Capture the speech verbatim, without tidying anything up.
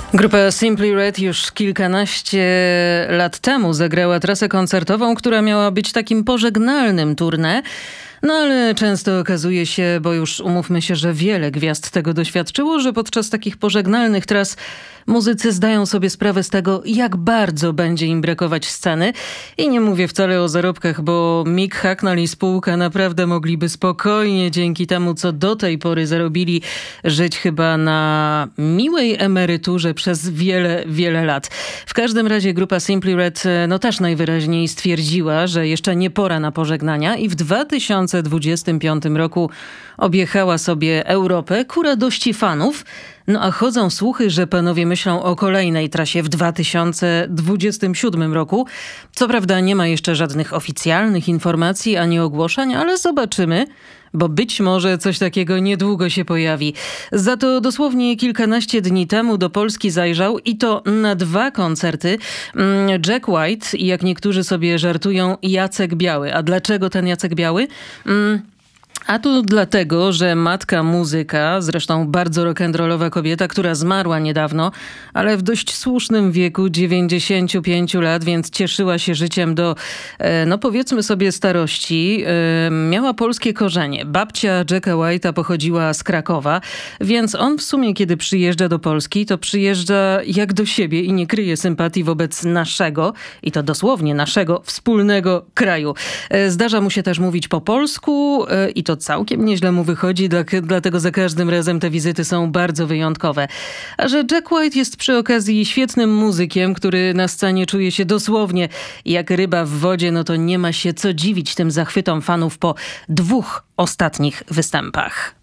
Grupa Simply Red już kilkanaście lat temu zagrała trasę koncertową, która miała być takim pożegnalnym tournée. No ale często okazuje się, bo już umówmy się, że wiele gwiazd tego doświadczyło, że podczas takich pożegnalnych tras muzycy zdają sobie sprawę z tego, jak bardzo będzie im brakować sceny. I nie mówię wcale o zarobkach, bo Mick Hucknall i spółka naprawdę mogliby spokojnie dzięki temu, co do tej pory zarobili, żyć chyba na miłej emeryturze przez wiele, wiele lat. W każdym razie grupa Simply Red no też najwyraźniej stwierdziła, że jeszcze nie pora na pożegnania i w dwa tysiące dwudziestym piątym roku objechała sobie Europę ku radości fanów. No a chodzą słuchy, że panowie myślą o kolejnej trasie w dwa tysiące dwudziestym siódmym roku. Co prawda nie ma jeszcze żadnych oficjalnych informacji ani ogłoszeń, ale zobaczymy, bo być może coś takiego niedługo się pojawi. Za to dosłownie kilkanaście dni temu do Polski zajrzał i to na dwa koncerty Jack White i, jak niektórzy sobie żartują, Jacek Biały. A dlaczego ten Jacek Biały? Mm. A to dlatego, że matka muzyka, zresztą bardzo rock'n'rollowa kobieta, która zmarła niedawno, ale w dość słusznym wieku, dziewięćdziesięciu pięciu lat, więc cieszyła się życiem do, no powiedzmy sobie, starości. Miała polskie korzenie. Babcia Jacka White'a pochodziła z Krakowa, więc on w sumie, kiedy przyjeżdża do Polski, to przyjeżdża jak do siebie i nie kryje sympatii wobec naszego, i to dosłownie naszego, wspólnego kraju. Zdarza mu się też mówić po polsku i to całkiem nieźle mu wychodzi, dlatego za każdym razem te wizyty są bardzo wyjątkowe. A że Jack White jest przy okazji świetnym muzykiem, który na scenie czuje się dosłownie jak ryba w wodzie, no to nie ma się co dziwić tym zachwytom fanów po dwóch ostatnich występach.